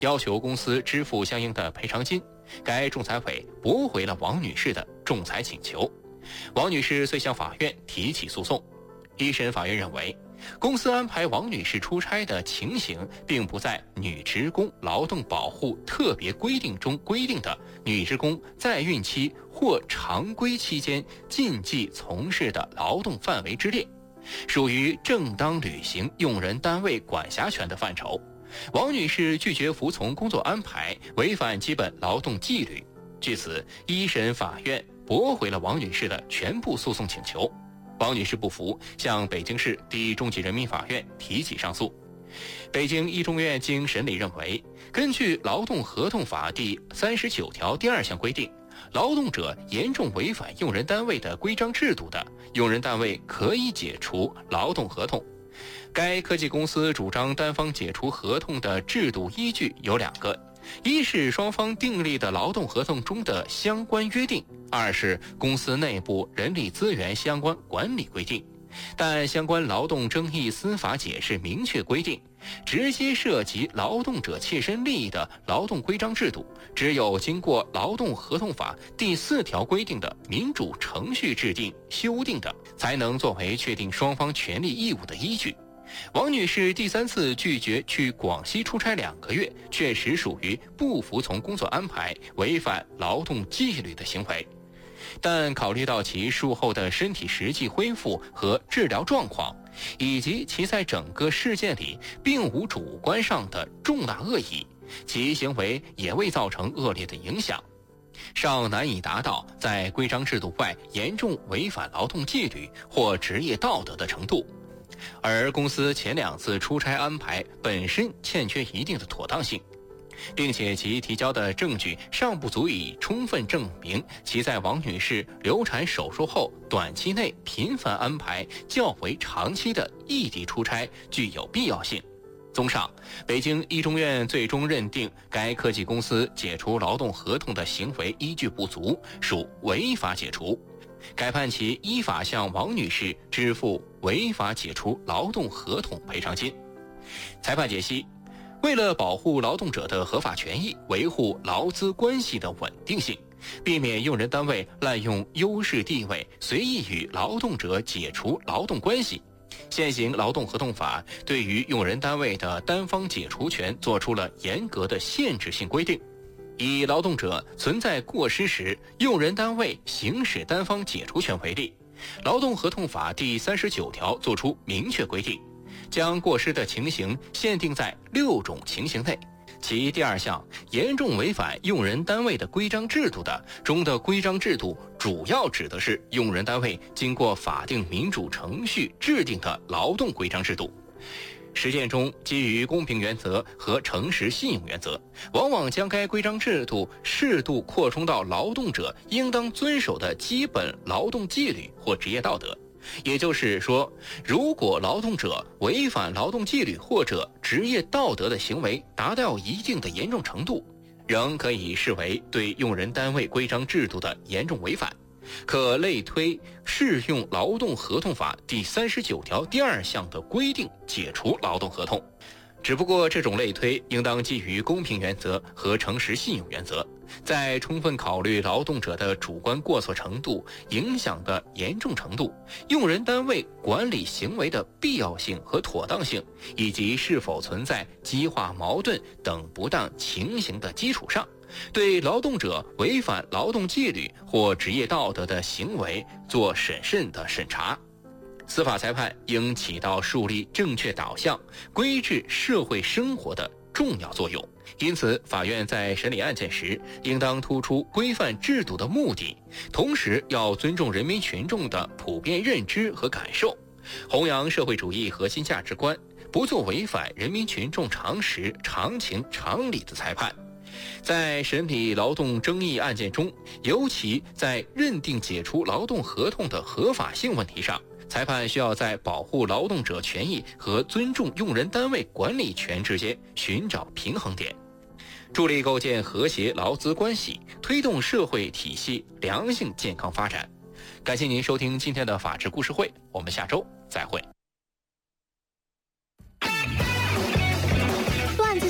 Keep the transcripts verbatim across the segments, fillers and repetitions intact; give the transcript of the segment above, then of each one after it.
要求公司支付相应的赔偿金。该仲裁委驳回了王女士的仲裁请求。王女士遂向法院提起诉讼。一审法院认为，公司安排王女士出差的情形并不在女职工劳动保护特别规定中规定的女职工在孕期或常规期间禁忌从事的劳动范围之列，属于正当履行用人单位管辖权的范畴。王女士拒绝服从工作安排，违反基本劳动纪律。据此，一审法院驳回了王女士的全部诉讼请求。王女士不服，向北京市第一中级人民法院提起上诉。北京一中院经审理认为，根据《劳动合同法》第三十九条第二项规定，劳动者严重违反用人单位的规章制度的，用人单位可以解除劳动合同。该科技公司主张单方解除合同的制度依据有两个，一是双方订立的劳动合同中的相关约定，二是公司内部人力资源相关管理规定。但相关劳动争议司法解释明确规定，直接涉及劳动者切身利益的劳动规章制度，只有经过劳动合同法第四条规定的民主程序制定修订的，才能作为确定双方权利义务的依据。王女士第三次拒绝去广西出差两个月，确实属于不服从工作安排、违反劳动纪律的行为。但考虑到其术后的身体实际恢复和治疗状况，以及其在整个事件里并无主观上的重大恶意，其行为也未造成恶劣的影响，尚难以达到在规章制度外严重违反劳动纪律或职业道德的程度。而公司前两次出差安排本身欠缺一定的妥当性，并且其提交的证据尚不足以充分证明其在王女士流产手术后短期内频繁安排较为长期的异地出差具有必要性。综上，北京一中院最终认定该科技公司解除劳动合同的行为依据不足，属违法解除，改判其依法向王女士支付违法解除劳动合同赔偿金。裁判解析，为了保护劳动者的合法权益，维护劳资关系的稳定性，避免用人单位滥用优势地位，随意与劳动者解除劳动关系，现行劳动合同法对于用人单位的单方解除权作出了严格的限制性规定。以劳动者存在过失时，用人单位行使单方解除权为例，劳动合同法第三十九条作出明确规定，将过失的情形限定在六种情形内。其第二项，严重违反用人单位的规章制度的，中的规章制度主要指的是用人单位经过法定民主程序制定的劳动规章制度。实践中，基于公平原则和诚实信用原则，往往将该规章制度适度扩充到劳动者应当遵守的基本劳动纪律或职业道德。也就是说，如果劳动者违反劳动纪律或者职业道德的行为达到一定的严重程度，仍可以视为对用人单位规章制度的严重违反，可类推适用劳动合同法第三十九条第二项的规定解除劳动合同。只不过这种类推应当基于公平原则和诚实信用原则，在充分考虑劳动者的主观过错程度、影响的严重程度、用人单位管理行为的必要性和妥当性，以及是否存在激化矛盾等不当情形的基础上，对劳动者违反劳动纪律或职业道德的行为做审慎的审查。司法裁判应起到树立正确导向、规制社会生活的重要作用。因此，法院在审理案件时，应当突出规范制度的目的，同时要尊重人民群众的普遍认知和感受，弘扬社会主义核心价值观，不做违反人民群众常识、常情、常理的裁判。在审理劳动争议案件中，尤其在认定解除劳动合同的合法性问题上，裁判需要在保护劳动者权益和尊重用人单位管理权之间寻找平衡点，助力构建和谐劳资关系，推动社会体系良性健康发展。感谢您收听今天的法治故事会，我们下周再会。 段子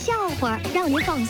笑话，让您放松。